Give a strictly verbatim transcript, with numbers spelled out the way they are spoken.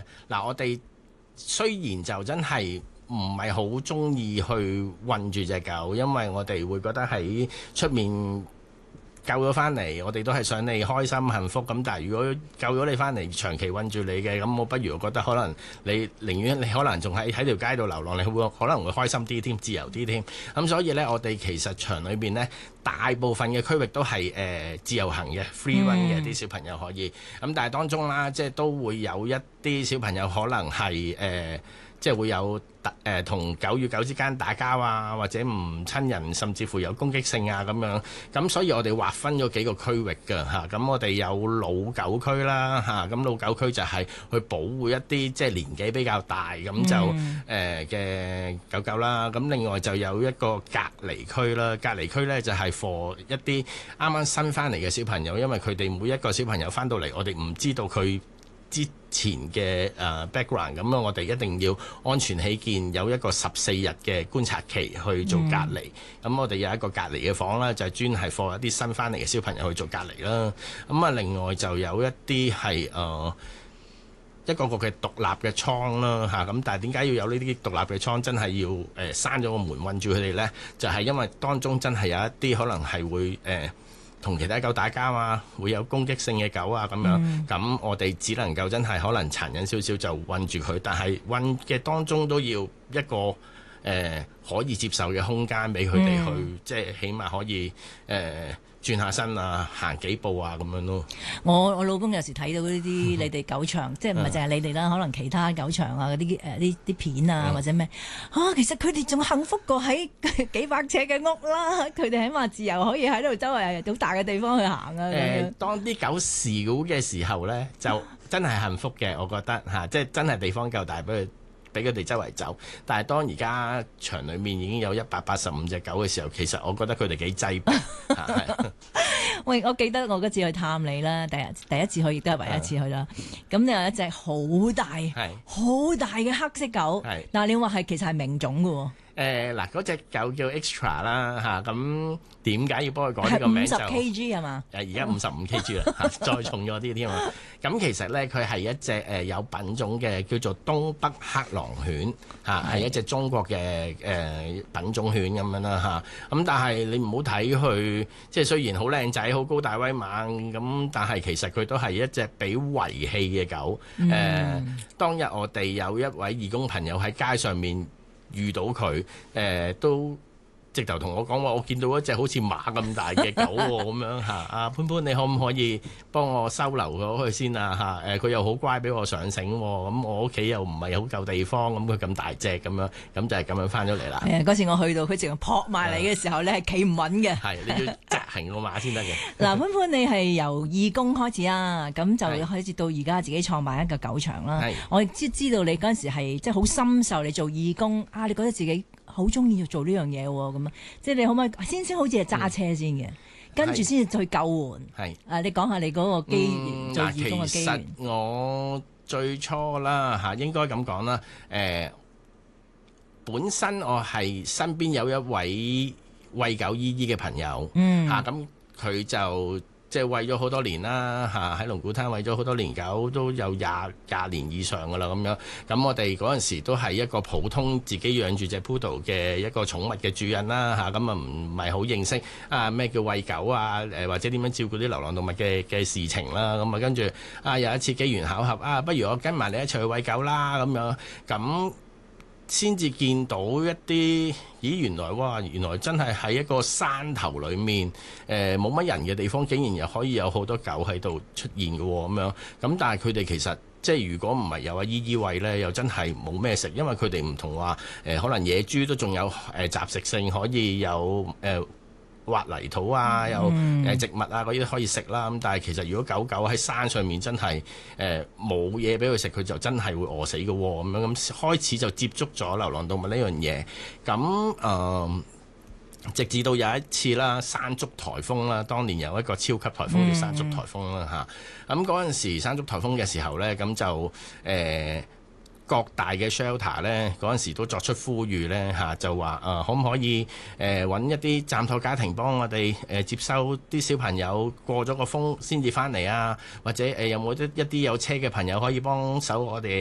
誒嗱，我哋雖然就真係唔係好中意去韞住隻狗，因為我哋會覺得喺出面救咗翻嚟，我哋都係想你開心幸福。咁但係如果救咗你翻嚟，長期韞住你嘅，咁我不如我覺得可能你寧願你可能仲喺喺條街度流浪，你會可能會開心啲添，自由啲添。咁所以呢，我哋其實場裏邊呢，大部分嘅區域都係誒、呃、自由行嘅 free run 嘅，啲、嗯、小朋友可以。咁但係當中啦，即係都會有一啲小朋友可能係誒。呃即係會有誒同狗與狗之間打交啊，或者唔親人，甚至乎有攻擊性啊咁樣。咁所以我哋劃分咗幾個區域㗎嚇。咁、啊、我哋有老狗區啦嚇。咁、啊、老狗區就係去保護一啲即係年紀比較大咁就誒嘅、嗯呃、狗狗啦。咁另外就有一個隔離區啦。隔離區咧就係 for 一啲啱啱新翻嚟嘅小朋友，因為佢哋每一個小朋友翻到嚟，我哋唔知道佢之前嘅誒 background， 咁啊，我哋一定要安全起見，有一個十四日嘅觀察期去做隔離。咁、嗯、我哋有一個隔離嘅房啦，就係專係放一啲新翻嚟嘅小朋友去做隔離啦。咁啊，另外就有一啲係誒一個個嘅獨立嘅倉啦嚇。咁但係點解要有呢啲獨立嘅倉？真係要誒、呃、閂咗個門韞住佢哋呢？就係、是、因為當中真係有一啲可能係會誒。呃同其他狗打交啊，會有攻擊性嘅狗啊咁樣，咁、嗯、我哋只能夠真係可能殘忍少少就韞住佢，但係韞嘅當中都要一個誒、呃、可以接受嘅空間俾佢哋去，嗯、即係起碼可以誒。呃轉下身啊，行幾步啊咁樣咯。 我我老公有時睇到呢啲你哋狗場，即係唔係淨係你哋啦，可能其他狗場啊嗰啲誒啲啲片啊、嗯、或者咩啊，其實佢哋仲幸福過喺幾百尺嘅屋啦。佢哋起碼自由可以喺度周圍好大嘅地方去行啊。誒、呃， 當啲狗少嘅時候咧，就真係幸福嘅，我覺得嚇、啊，即係真係地方夠大俾佢。俾佢哋周圍走，但係當而家場裏面已經有一百八十五隻狗嘅時候，其實我覺得佢哋幾擠迫。 喂，我記得我嗰次去探你啦，第一第一次去亦都係唯一一次去啦。咁你有一隻好大、好大嘅黑色狗，嗱你話係其實係名種嘅喎。誒嗱，嗰隻狗叫 Extra 啦嚇，咁點解要幫佢改呢個名就？係五十 K G 係嘛？誒而家五十五 K G 啦，嚇再重咗啲添啊！咁其實咧，佢係一隻誒、呃、有品種嘅叫做東北黑狼犬嚇，係、啊、一隻中國嘅誒、呃、品種犬咁樣啦嚇。咁、啊、但係你唔好睇佢，即係雖然好靚仔、好高大威猛咁，但係其實佢都係一隻俾遺棄嘅狗。誒、呃嗯、當日我哋有一位義工朋友喺街上面遇到佢，誒、呃、都直頭同我講話，我見到一隻好似馬咁大嘅狗喎，咁樣嚇。阿潘潘，你可唔可以幫我收留咗佢先啊？嚇、呃，誒佢又好乖，俾我上繩喎。咁我屋企又唔係好夠地方，咁佢咁大隻咁樣，咁就係咁樣翻咗嚟啦。 係啊，嗰次我去到，佢直情撲埋嚟嘅時候咧，係企唔穩嘅。 係，你要紮行個馬先得嘅。 嗱，潘潘你係由義工開始啊，咁就開始到而家自己創辦一個狗場啦。我亦知知道你嗰陣時係即係好深受你做義工啊，你覺得自己好中意要做呢樣嘢喎，咁啊，即係你可唔可以先先好似係揸車先嘅，嗯、跟住先至去救援。係啊，你講下你嗰個機緣、嗯、做義工嘅機緣。 其實我最初啦嚇，應該咁講啦，誒、呃，本身我係身邊有一位餵狗姨姨嘅朋友，嗯嚇，咁佢、啊、就。即係餵咗好多年啦嚇，喺龍鼓灘餵咗好多年狗，都有廿廿年以上噶啦咁樣。咁我哋嗰陣時都係一個普通自己養住隻 Poodle 嘅一個寵物嘅主人啦嚇，咁啊唔係好認識啊咩叫餵狗啊誒或者點樣照顧啲流浪動物嘅嘅事情啦。咁啊跟住啊有一次機緣巧合啊，不如我跟埋你一齊去餵狗啦咁樣咁。先至見到一啲，咦原來哇原來真係喺一個山頭裏面，誒冇乜人嘅地方，竟然又可以有好多狗喺度出現嘅喎，咁樣，咁但係佢哋其實即係如果唔係有阿姨姨餵咧，又真係冇咩食，因為佢哋唔同話誒、呃，可能野豬都仲有誒、呃、雜食性，可以有誒。呃挖泥土啊，有誒植物啊嗰啲都可以食啦。咁但係其實如果狗狗喺山上面真係誒冇嘢俾佢食，佢就真係會餓死嘅喎。咁樣咁開始就接觸咗流浪動物呢樣嘢。咁誒、呃，直至到有一次啦，山竹颱風啦，當年有一個超級颱風叫山竹颱風啦嚇。咁嗰陣時山竹颱風嘅時候咧，咁就誒。呃各大嘅 shelter 咧，嗰陣時都作出呼籲咧嚇，就話啊、呃，可唔可以誒揾、呃、一啲暫託家庭幫我哋誒、呃、接收啲小朋友過咗個風先至翻嚟啊？或者誒、呃、有冇一一啲有車嘅朋友可以幫手我哋？